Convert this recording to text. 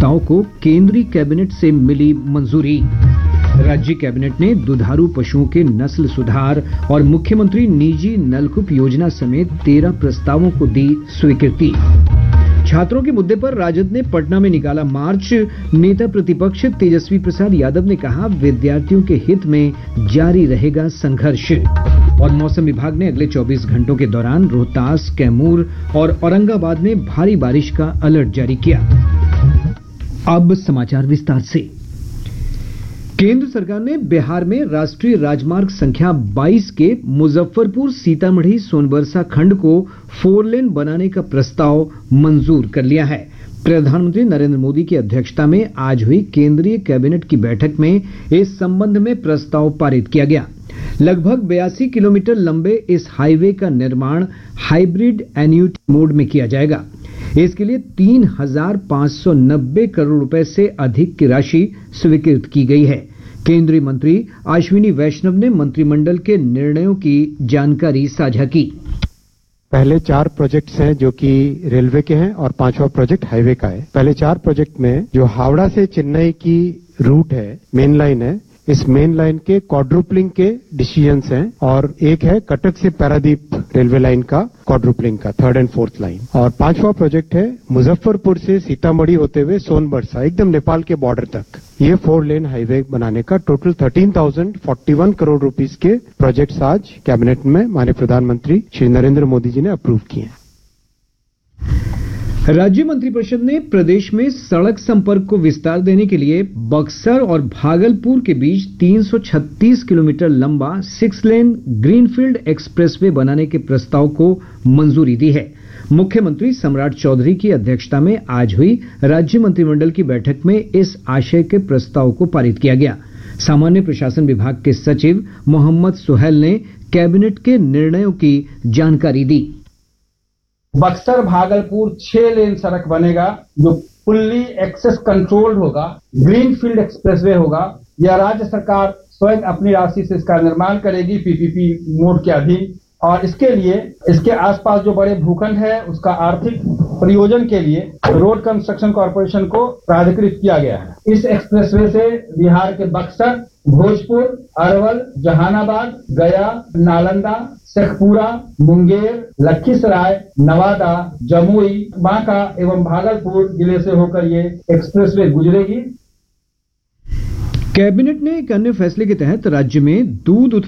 प्रस्ताव को केंद्रीय कैबिनेट से मिली मंजूरी। राज्य कैबिनेट ने दुधारू पशुओं के नस्ल सुधार और मुख्यमंत्री निजी नलकूप योजना समेत 13 प्रस्तावों को दी स्वीकृति। छात्रों के मुद्दे पर राजद ने पटना में निकाला मार्च। नेता प्रतिपक्ष तेजस्वी प्रसाद यादव ने कहा, विद्यार्थियों के हित में जारी रहेगा संघर्ष। और मौसम विभाग ने अगले 24 घंटों के दौरान रोहतास, कैमूर और औरंगाबाद में भारी बारिश का अलर्ट जारी किया। अब समाचार विस्तार से। केंद्र सरकार ने बिहार में राष्ट्रीय राजमार्ग संख्या 22 के मुजफ्फरपुर सीतामढ़ी सोनबरसा खंड को 4 लेन बनाने का प्रस्ताव मंजूर कर लिया है। प्रधानमंत्री नरेंद्र मोदी की अध्यक्षता में आज हुई केंद्रीय कैबिनेट की बैठक में इस संबंध में प्रस्ताव पारित किया गया। लगभग 82 किलोमीटर लंबे इस हाईवे का निर्माण हाइब्रिड एन्यूटी मोड में किया जाएगा। इसके लिए 3,590 करोड़ रुपए से अधिक की राशि स्वीकृत की गई है। केंद्रीय मंत्री अश्विनी वैष्णव ने मंत्रिमंडल के निर्णयों की जानकारी साझा की। पहले 4 प्रोजेक्ट्स हैं जो कि रेलवे के हैं और 5वां प्रोजेक्ट हाईवे का है। पहले 4 प्रोजेक्ट में जो हावड़ा से चेन्नई की रूट है, मेन लाइन है, इस मेन लाइन के क्वाड्रुपलिंग के डिसीजंस हैं और एक है कटक से पारादीप रेलवे लाइन का क्वाड्रुपलिंग का 3rd and 4th लाइन। और 5वां प्रोजेक्ट है मुजफ्फरपुर से सीतामढ़ी होते हुए सोनबरसा एकदम नेपाल के बॉर्डर तक ये 4 लेन हाईवे बनाने का टोटल 13,041 करोड़ रुपीस के प्रोजेक्ट्स आज कैबिनेट में माननीय प्रधानमंत्री श्री नरेंद्र मोदी जी ने अप्रूव किए। राज्य मंत्रिपरिषद ने प्रदेश में सड़क संपर्क को विस्तार देने के लिए बक्सर और भागलपुर के बीच 336 किलोमीटर लंबा 6 लेन ग्रीनफील्ड एक्सप्रेसवे बनाने के प्रस्ताव को मंजूरी दी है। मुख्यमंत्री सम्राट चौधरी की अध्यक्षता में आज हुई राज्य मंत्रिमंडल की बैठक में इस आशय के प्रस्ताव को पारित किया गया। सामान्य प्रशासन विभाग के सचिव मोहम्मद सुहेल ने कैबिनेट के निर्णयों की जानकारी दी। बक्सर भागलपुर 6 लेन सड़क बनेगा जो फुल्ली एक्सेस कंट्रोल्ड होगा, ग्रीनफील्ड एक्सप्रेसवे होगा। यह राज्य सरकार स्वयं अपनी राशि से इसका निर्माण करेगी पीपीपी मोड के अधीन। और इसके लिए इसके आसपास जो बड़े भूखंड है उसका आर्थिक प्रयोजन के लिए रोड कंस्ट्रक्शन कॉर्पोरेशन को प्राधिकृत किया गया है। इस एक्सप्रेसवे से बिहार के बक्सर, भोजपुर, अरवल, जहानाबाद, गया, नालंदा, शेखपुरा, मुंगेर, लखीसराय, नवादा, जमुई, बांका एवं भागलपुर जिले से होकर ये एक्सप्रेसवे गुजरेगी। कैबिनेट ने एक अन्य फैसले के तहत राज्य में दूध